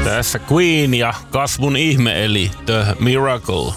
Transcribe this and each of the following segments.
Tässä Queen ja kasvun ihme eli The Miracle.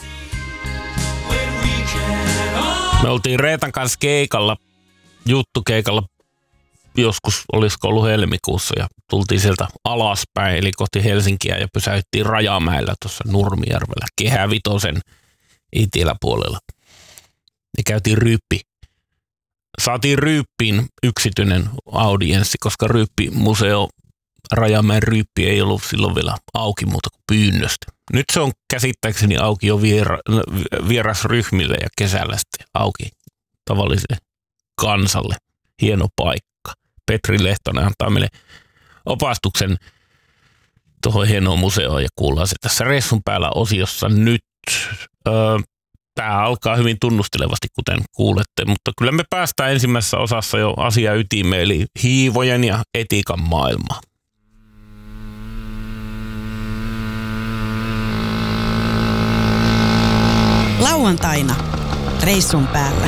Me oltiin Reetan kanssa keikalla, juttukeikalla, joskus olisiko ollut helmikuussa ja tultiin sieltä alaspäin eli kohti Helsinkiä ja pysäyttiin Rajamäellä tuossa Nurmijärvellä Kehä Vitosen eteläpuolella. Ja käytiin Ryyppi. Saatiin Ryyppiin yksityinen audienssi, koska Ryyppimuseo, Rajamäen Ryyppi ei ollut silloin vielä auki muuta kuin pyynnöstä. Nyt se on käsittääkseni auki jo vierasryhmille ja kesällä sitten auki tavalliselle kansalle. Hieno paikka. Petri Lehtonen antaa meille opastuksen tuohon hienoon museoon ja kuullaan se tässä reissun päällä osiossa nyt. Tämä alkaa hyvin tunnustelevasti, kuten kuulette, mutta kyllä me päästään ensimmäisessä osassa jo asia ytimeen, eli hiivojen ja etiikan maailmaan. Lauantaina reissun päällä.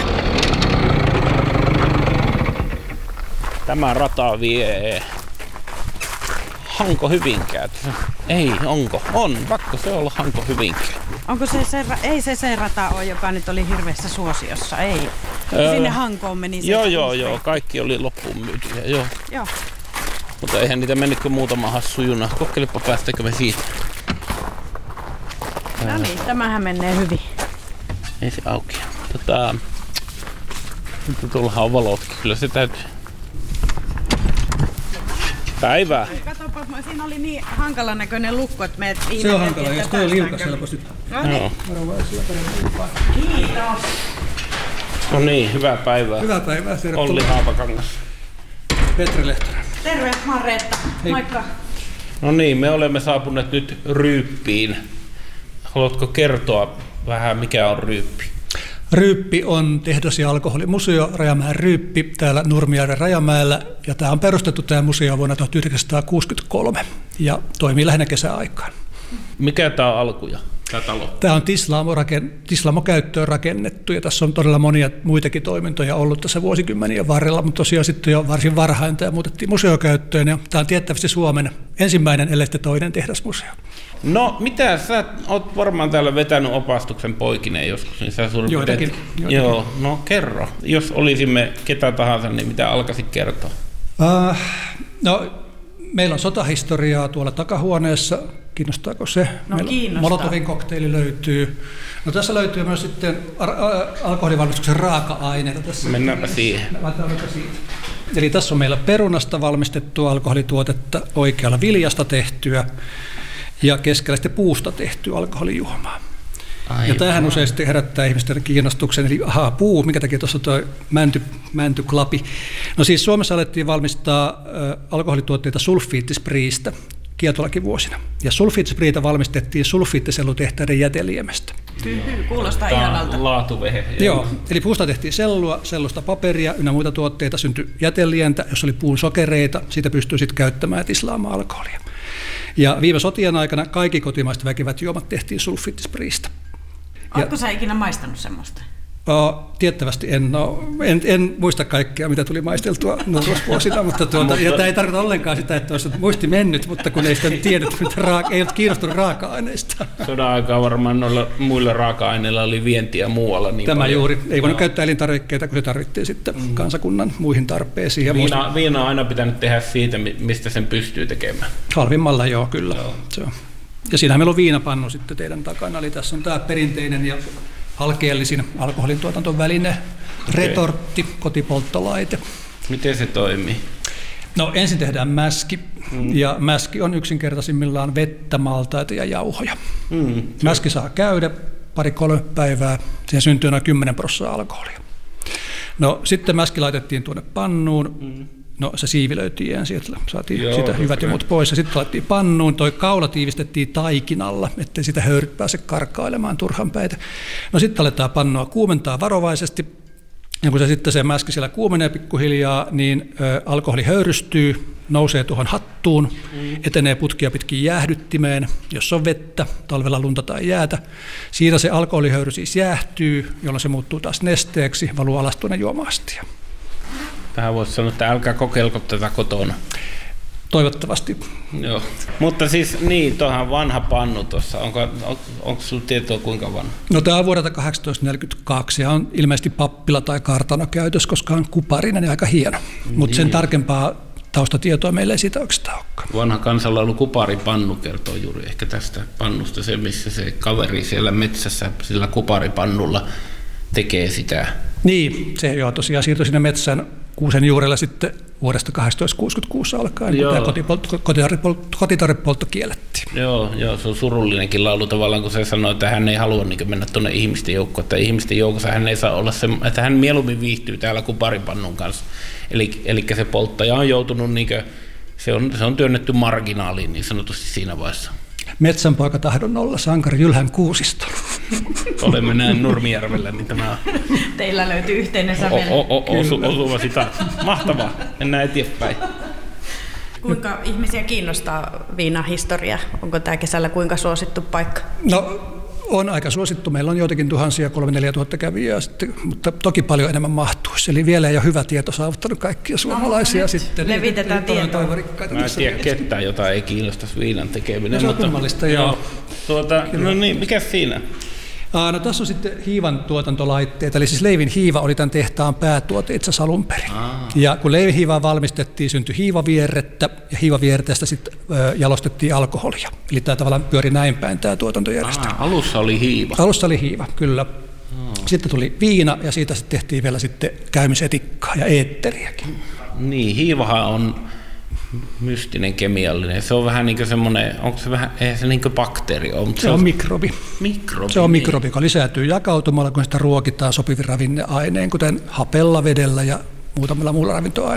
Tämä rata vie Hanko-Hyvinkää. Ei, onko? On, pakko se olla Hanko-Hyvinkää. Onko ei se rata ole, joka nyt oli hirveässä suosiossa, ei. Sinne Hankoon meni se. Joo, kaikki oli loppuun myytyjä, joo. Mutta eihän niitä mennyt kuin muutama hassu juna. Kokeilepa päästäkö me siitä. No niin, tämähän menee hyvin. Ei se auki. Nyt tuollahan on valotkin, kyllä se täytyy. Päivää. Katsopa, siinä oli niin hankalan näköinen lukko, että meidät ihmeteltiin. Se on hankala, jos toi on liukas helposti. Joo. Kiitos. No niin, hyvää päivää. Hyvää päivää. Olli Haapakangas. Petri Lehtonen. Terve, mä oon Reetta. Moikka. No niin, me olemme saapuneet nyt Ryyppiin. Haluatko kertoa vähän, mikä on Ryyppi? Ryyppi on tehdas- ja alkoholimuseo, Rajamäen Ryyppi, täällä Nurmijärven Rajamäellä. Ja tämä on perustettu tämä museo vuonna 1963 ja toimii lähinnä kesäaikaan. Mikä tämä on alkuja, tämä talo? Tämä on Tislamo-käyttöön rakennettu ja tässä on todella monia muitakin toimintoja ollut tässä vuosikymmenien varrella, mutta tosiaan sitten jo varsin varhain tämä muutettiin museokäyttöön ja tämä on tiettävästi Suomen ensimmäinen, ellei toinen tehdasmuseo. No mitä, sä oot varmaan täällä vetänyt opastuksen poikineen joskus, niin sä Joitakin. Joo, no kerro. Jos olisimme ketä tahansa, niin mitä alkaisit kertoa? Meillä on sotahistoriaa tuolla takahuoneessa. Kiinnostaako se? No kiinnostaa. Molotovin kokteili löytyy. No tässä löytyy myös sitten alkoholivalmistuksen raaka-aineita. Mennäänpä siihen. Eli tässä on meillä perunasta valmistettua alkoholituotetta, oikealla viljasta tehtyä ja keskellä sitten puusta tehtyä alkoholijuomaa. Aivan. Ja tämähän useasti herättää ihmisten kiinnostuksen, eli puu, minkä takia tuossa tuo mäntyklapi. No siis Suomessa alettiin valmistaa alkoholituotteita sulfiittispriistä kieltolakivuosina. Ja sulfiittispriitä valmistettiin sulfiittisellutehtaiden jäteliemestä. Kuulostaa ihanalta. Laatuvehe. Joo, eli puusta tehtiin sellua, sellusta paperia ynnä muita tuotteita, syntyi jätelientä, jos oli puun sokereita, siitä pystyi sitten käyttämään ja tislaamaan alkoholia. Ja viime sotien aikana kaikki kotimaiset väkevät juomat tehtiin sulfiittispriistä. Oletko sä ikinä maistanut semmoista? Tiettävästi en muista kaikkea, mitä tuli maisteltua nuoruusvuosina, mutta ja tämä ei tarkoita ollenkaan sitä, että olisi muisti mennyt, mutta kun ei sitä tiedetty, ei ollut kiinnostunut raaka-aineista. Sodan aikaa varmaan noilla muilla raaka-aineilla oli vientiä muualla. Niin tämä paljon. Juuri, ei voinut käyttää elintarvikkeita, kun se tarvittiin sitten kansakunnan muihin tarpeisiin. Viina on aina pitänyt tehdä siitä, mistä sen pystyy tekemään. Halvimmalla joo, kyllä. Joo. Ja siinähän meillä on viinapannu sitten teidän takana, eli tässä on tämä perinteinen ja alkeellisin alkoholin tuotantoväline, retortti, kotipolttolaite. Miten se toimii? No ensin tehdään mäski, ja mäski on yksinkertaisimmillaan vettä, maltaita ja jauhoja. Mäski saa käydä 2-3 päivää, siihen syntyy noin 10% alkoholia. No sitten mäski laitettiin tuonne pannuun, no se siivilöitiin ensin, että saatiin sitä hyvät ja muut pois, ja sitten laitettiin pannuun, toi kaula tiivistettiin taikinalla, ettei sitä höyryt pääse karkailemaan turhan päitä. No sitten aletaan pannua kuumentaa varovaisesti, ja kun se mäski siellä kuumenee pikkuhiljaa, niin alkoholi höyrystyy, nousee tuohon hattuun, etenee putkia pitkin jäähdyttimeen, jos on vettä, talvella lunta tai jäätä. Siinä se alkoholihöyry siis jäähtyy, jolloin se muuttuu taas nesteeksi, valuu alas tuonne juoma-astiaan. Tähän voisi sanoa, että älkää kokeilko tätä kotona. toivottavasti. Joo. Mutta siis niin, tuohan vanha pannu tuossa. Onko sinulla tietoa kuinka vanha? No tämä on vuodelta 1842 ja on ilmeisesti pappila tai kartano käytös, koska on kuparinen ja aika hieno. Mutta sen tarkempaa taustatietoa meillä ei siitä oikeastaan olekaan. Vanha kansanlaulu Kuparipannu kertoo juuri ehkä tästä pannusta, se missä se kaveri siellä metsässä sillä kuparipannulla tekee sitä. Niin, se joo tosiaan siirtyi sinne metsän kuusen juurelle sitten vuodesta 1866 alkaen, kun tämä kotitarvepoltto kiellettiin. Joo, se on surullinenkin laulu tavallaan, kun se sanoo, että hän ei halua mennä tuonne ihmisten joukkoon, että ihmisten joukossa hän ei saa olla se, että hän mieluummin viihtyy täällä kuparipannun kanssa. Eli se polttaja on joutunut, se on työnnetty marginaaliin niin sanotusti siinä vaiheessa. Metsänpoika tahdon olla sankari Jylhän Kuusisto. Olemme näin Nurmijärvellä, niin tämä teillä löytyy yhteinen sävel. Osuva sitä. Mahtavaa, mennään eteenpäin. Kuinka ihmisiä kiinnostaa viinahistoria? Onko tämä kesällä kuinka suosittu paikka? No on aika suosittu. Meillä on joitakin tuhansia, 3-4 tuhatta kävijää, mutta toki paljon enemmän mahtuisi. Eli vielä ei ole hyvä tieto saavuttanut kaikkia suomalaisia. Sitten levitetään tietoa. Mä en tiedä ketään, jota ei kiinnostaisi viinan tekeminen. Se on kummallista, joo. No niin, mikä siinä? No tässä on sitten hiivan tuotantolaitteet, eli siis leivin hiiva oli tämän tehtaan päätuote itse asiassa alun perin. Ja kun leivin hiivaa valmistettiin, syntyi hiivavierrettä, ja hiivavierreestä sitten jalostettiin alkoholia. Eli tämä tavallaan pyöri näin päin tämä tuotantojärjestelmä. Alussa oli hiiva. Alussa oli hiiva, kyllä. Sitten tuli viina, ja siitä sitten tehtiin vielä sitten käymisetikkaa ja eetteriäkin. Niin, hiivahan on mystinen kemiallinen. Se on vähän niin kuin semmoinen, onko se vähän, eihän se niin kuin bakteeri ole. Se on mikrobi. Se on mikrobi, joka lisääntyy jakautumalla, kun sitä ruokitaan sopivin ravinneaineen, kuten hapella, vedellä ja muutamilla muulla ravintoaineilla.